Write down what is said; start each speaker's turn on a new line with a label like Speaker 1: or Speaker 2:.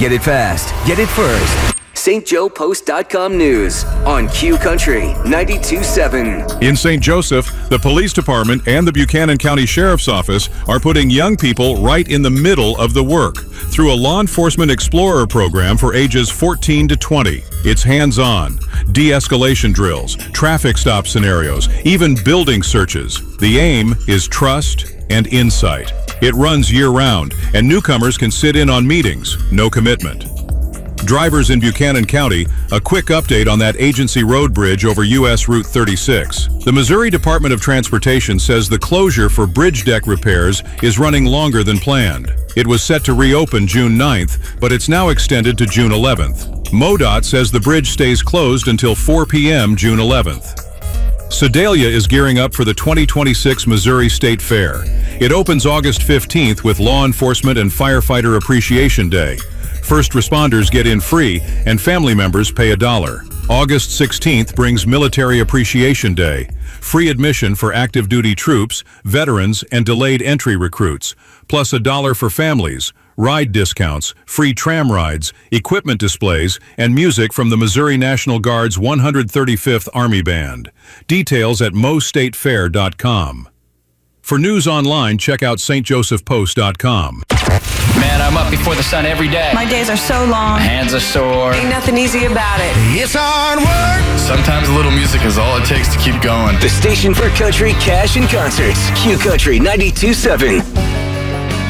Speaker 1: Get it fast. Get it first. StJoePost.com News on Q Country 92.7.
Speaker 2: In St. Joseph, the police department and the Buchanan County Sheriff's Office are putting young people right in the middle of the work through a Law Enforcement Explorer program for ages 14 to 20. It's hands-on, de-escalation drills, traffic stop scenarios, even building searches. The aim is trust and insight. It runs year-round, and newcomers can sit in on meetings, no commitment. Drivers in Buchanan County, a quick update on that agency road bridge over U.S. Route 36. The Missouri Department of Transportation says the closure for bridge deck repairs is running longer than planned. It was set to reopen June 9th, but it's now extended to June 11th. MoDOT says the bridge stays closed until 4 p.m. June 11th. Sedalia is gearing up for the 2026 Missouri State Fair. It opens August 15th with Law Enforcement and Firefighter Appreciation Day. First responders get in free, and family members pay $1. August 16th brings Military Appreciation Day. Free admission for active duty troops, veterans, and delayed entry recruits, plus $1 for families, ride discounts, free tram rides, equipment displays, and music from the Missouri National Guard's 135th Army Band. Details at mostatefair.com. For news online, check out stjosephpost.com.
Speaker 3: Man, I'm up before the sun every day.
Speaker 4: My days are so long.
Speaker 3: My hands are sore.
Speaker 4: Ain't nothing easy about it.
Speaker 5: It's hard work.
Speaker 6: Sometimes a little music is all it takes to keep going.
Speaker 1: The station for country, cash, and concerts. Q Country 92.7.